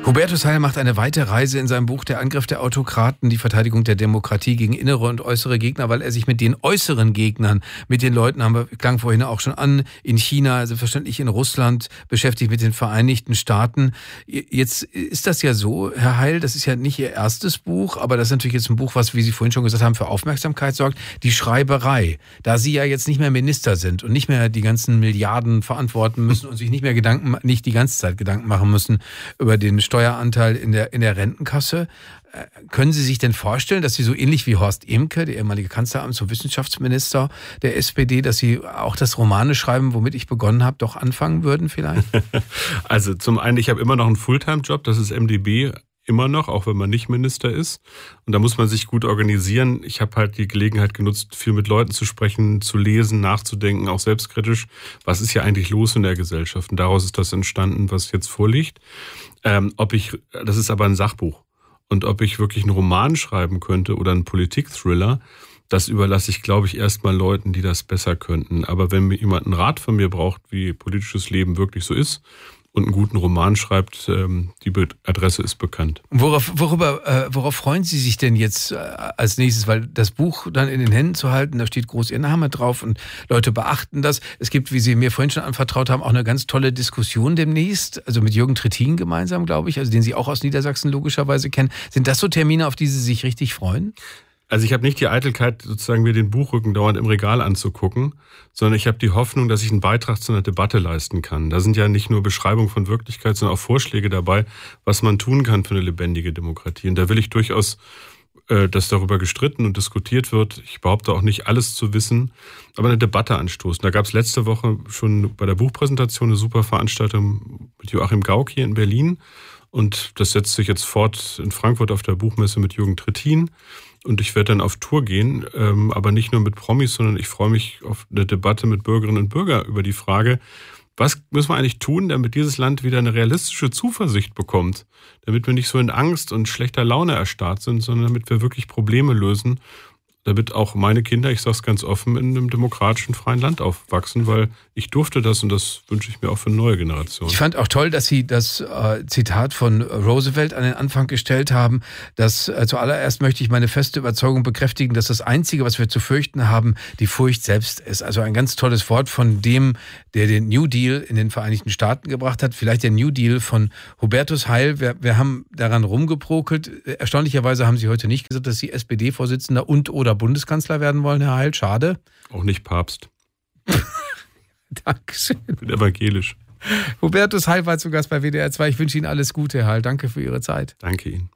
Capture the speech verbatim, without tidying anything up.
Hubertus Heil macht eine weite Reise in seinem Buch Der Angriff der Autokraten, die Verteidigung der Demokratie gegen innere und äußere Gegner, weil er sich mit den äußeren Gegnern, mit den Leuten, haben wir, klang vorhin auch schon an, in China, selbstverständlich in Russland, beschäftigt, mit den Vereinigten Staaten. Jetzt ist das ja so, Herr Heil, das ist ja nicht Ihr erstes Buch, aber das ist natürlich jetzt ein Buch, was, wie Sie vorhin schon gesagt haben, für Aufmerksamkeit sorgt. Die Schreiberei, da Sie ja jetzt nicht mehr Minister sind und nicht mehr die ganzen Milliarden verantworten müssen und sich nicht mehr Gedanken, nicht die ganze Zeit Gedanken machen müssen über den Steueranteil in der, in der Rentenkasse. Können Sie sich denn vorstellen, dass Sie so ähnlich wie Horst Ehmke, der ehemalige Kanzleramts- und Wissenschaftsminister der S P D, dass Sie auch das Romane schreiben, womit ich begonnen habe, doch anfangen würden vielleicht? Also zum einen, ich habe immer noch einen Fulltime-Job, das ist M D B, immer noch, auch wenn man nicht Minister ist. Und da muss man sich gut organisieren. Ich habe halt die Gelegenheit genutzt, viel mit Leuten zu sprechen, zu lesen, nachzudenken, auch selbstkritisch. Was ist hier eigentlich los in der Gesellschaft? Und daraus ist das entstanden, was jetzt vorliegt. Ähm, ob ich, das ist aber ein Sachbuch. Und ob ich wirklich einen Roman schreiben könnte oder einen Politik-Thriller, das überlasse ich, glaube ich, erstmal Leuten, die das besser könnten. Aber wenn mir jemand einen Rat von mir braucht, wie politisches Leben wirklich so ist, und einen guten Roman schreibt, ähm, die Adresse ist bekannt. Worauf, worüber, äh, worauf freuen Sie sich denn jetzt äh, als nächstes? Weil das Buch dann in den Händen zu halten, da steht groß Ihr Name drauf und Leute beachten das. Es gibt, wie Sie mir vorhin schon anvertraut haben, auch eine ganz tolle Diskussion demnächst, also mit Jürgen Trittin gemeinsam, glaube ich, also den Sie auch aus Niedersachsen logischerweise kennen. Sind das so Termine, auf die Sie sich richtig freuen? Also ich habe nicht die Eitelkeit, sozusagen mir den Buchrücken dauernd im Regal anzugucken, sondern ich habe die Hoffnung, dass ich einen Beitrag zu einer Debatte leisten kann. Da sind ja nicht nur Beschreibungen von Wirklichkeit, sondern auch Vorschläge dabei, was man tun kann für eine lebendige Demokratie. Und da will ich durchaus, äh, dass darüber gestritten und diskutiert wird. Ich behaupte auch nicht, alles zu wissen, aber eine Debatte anstoßen. Da gab es letzte Woche schon bei der Buchpräsentation eine super Veranstaltung mit Joachim Gauck hier in Berlin. Und das setzt sich jetzt fort in Frankfurt auf der Buchmesse mit Jürgen Trittin. Und ich werde dann auf Tour gehen, ähm, aber nicht nur mit Promis, sondern ich freue mich auf eine Debatte mit Bürgerinnen und Bürgern über die Frage, was müssen wir eigentlich tun, damit dieses Land wieder eine realistische Zuversicht bekommt, damit wir nicht so in Angst und schlechter Laune erstarrt sind, sondern damit wir wirklich Probleme lösen, damit auch meine Kinder, ich sage es ganz offen, in einem demokratischen, freien Land aufwachsen, weil ich durfte das und das wünsche ich mir auch für neue Generationen. Ich fand auch toll, dass Sie das äh, Zitat von Roosevelt an den Anfang gestellt haben, dass äh, zuallererst möchte ich meine feste Überzeugung bekräftigen, dass das Einzige, was wir zu fürchten haben, die Furcht selbst ist. Also ein ganz tolles Wort von dem, der den New Deal in den Vereinigten Staaten gebracht hat, vielleicht der New Deal von Hubertus Heil. Wir, wir haben daran rumgeprokelt. Erstaunlicherweise haben Sie heute nicht gesagt, dass Sie S P D-Vorsitzender und oder Bundeskanzler werden wollen, Herr Heil. Schade. Auch nicht Papst. Dankeschön. Ich bin evangelisch. Hubertus Heil war zu Gast bei W D R zwei. Ich wünsche Ihnen alles Gute, Herr Heil. Danke für Ihre Zeit. Danke Ihnen.